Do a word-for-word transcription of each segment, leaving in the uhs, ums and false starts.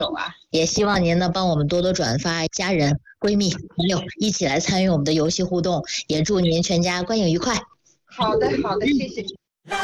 手啊！也希望您呢帮我们多多转发，家人、闺蜜、朋友一起来参与我们的游戏互动，也祝您全家观影愉快。 好的，好的，谢谢。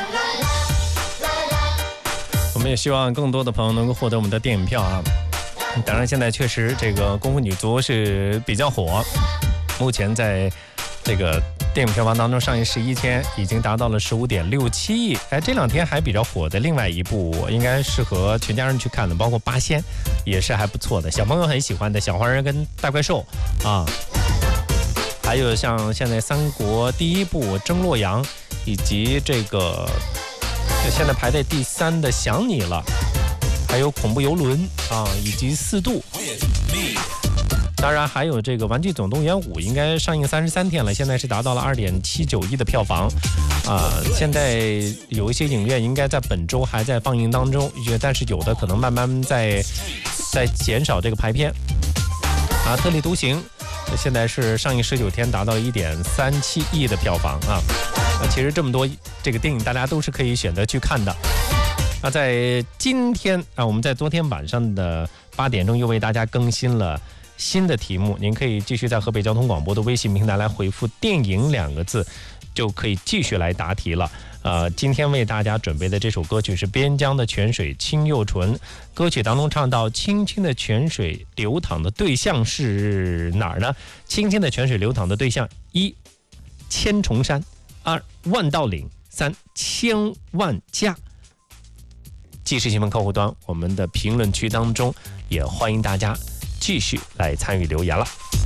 我们也希望更多的朋友能够获得我们的电影票啊！当然，现在确实这个功夫女足是比较火，目前在这个电影票房当中上映十一天，已经达到了十五点六七亿。哎，这两天还比较火的另外一部，应该适合全家人去看的，包括《八仙》，也是还不错的，小朋友很喜欢的《小黄人跟大怪兽》啊，还有像现在三国第一部《争洛阳》，以及这个现在排在第三的《想你了》，还有恐怖游轮啊，以及四度。当然还有这个《玩具总动员五》，应该上映三十三天了，现在是达到了二点七九亿的票房啊。现在有一些影院应该在本周还在放映当中，但是有的可能慢慢在在减少这个排片啊。《特立独行》现在是上映十九天，达到了一点三七亿的票房啊。其实这么多这个电影，大家都是可以选择去看的。那在今天啊，我们在昨天晚上的八点钟又为大家更新了新的题目，您可以继续在河北交通广播的微信平台来回复电影两个字，就可以继续来答题了。呃，今天为大家准备的这首歌曲是边疆的泉水清又纯，歌曲当中唱到清清的泉水流淌的对象是哪儿呢？清清的泉水流淌的对象，一千重山，二万道岭，三千万家。即时新闻客户端我们的评论区当中，也欢迎大家继续来参与留言了。